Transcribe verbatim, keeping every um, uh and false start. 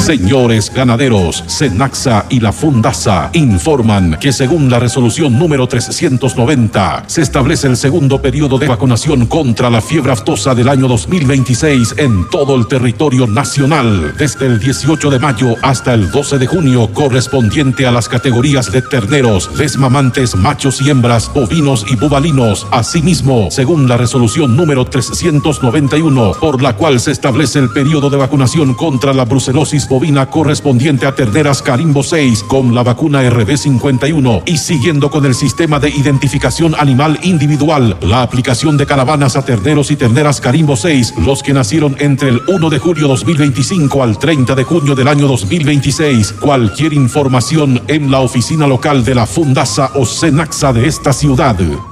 Señores ganaderos, Cenaxa y la Fundasa informan que según la resolución número trescientos noventa, se establece el segundo periodo de vacunación contra la fiebre aftosa del año dos mil veintiséis en todo el territorio nacional, desde el dieciocho de mayo hasta el doce de junio, correspondiente a las categorías de terneros, desmamantes, machos y hembras, bovinos y bubalinos. Asimismo, según la resolución número trescientos noventa y uno, por la cual se establece el periodo de vacunación contra la brucelosis bovina correspondiente a terneras Carimbo seis con la vacuna R B cincuenta y uno y siguiendo con el sistema de identificación animal individual, la aplicación de caravanas a terneros y terneras Carimbo seis, los que nacieron entre el primero de julio dos mil veinticinco al treinta de junio del año dos mil veintiséis. Cualquier información en la oficina local de la Fundasa o Cenaxa de esta ciudad.